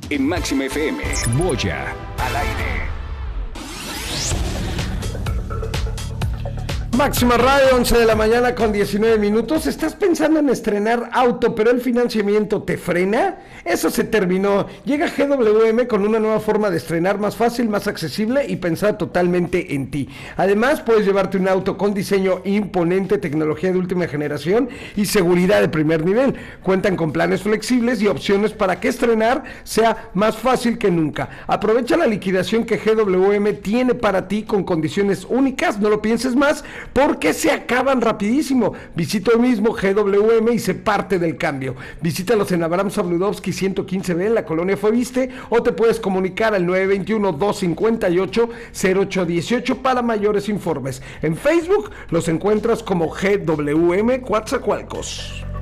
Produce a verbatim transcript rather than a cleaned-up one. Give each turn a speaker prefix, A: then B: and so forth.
A: en Máxima F M. Moya al aire.
B: Máxima Radio, once de la mañana con diecinueve minutos. ¿Estás pensando en estrenar auto, pero el financiamiento te frena? Eso se terminó. Llega G W M con una nueva forma de estrenar más fácil, más accesible y pensada totalmente en ti. Además, puedes llevarte un auto con diseño imponente, tecnología de última generación y seguridad de primer nivel. Cuentan con planes flexibles y opciones para que estrenar sea más fácil que nunca. Aprovecha la liquidación que G W M tiene para ti con condiciones únicas. No lo pienses más, porque se acaban rapidísimo. Visita hoy mismo G W M y sé parte del cambio. Visítalos en Abraham Sabludowski ciento quince B en la colonia Foviste, o te puedes comunicar al nueve dos uno, dos cinco ocho, cero ocho uno ocho para mayores informes. En Facebook los encuentras como G W M Coatzacoalcos.